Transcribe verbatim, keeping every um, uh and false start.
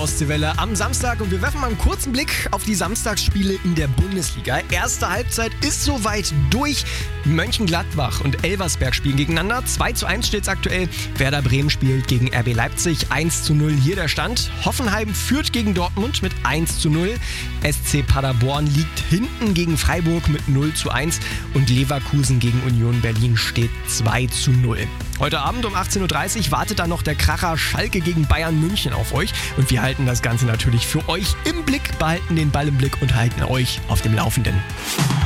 Ostseewelle am Samstag und wir werfen mal einen kurzen Blick auf die Samstagsspiele in der Bundesliga. Erste Halbzeit ist soweit durch. Mönchengladbach und Elversberg spielen gegeneinander. zwei zu eins steht es aktuell. Werder Bremen spielt gegen R B Leipzig. eins zu null hier der Stand. Hoffenheim führt gegen Dortmund mit eins zu null. S C Paderborn liegt hinten gegen Freiburg mit null zu eins. Und Leverkusen gegen Union Berlin steht zwei zu null. Heute Abend um achtzehn Uhr dreißig wartet dann noch der Kracher Schalke gegen Bayern München auf euch. Und wir halten das Ganze natürlich für euch im Blick, behalten den Ball im Blick und halten euch auf dem Laufenden.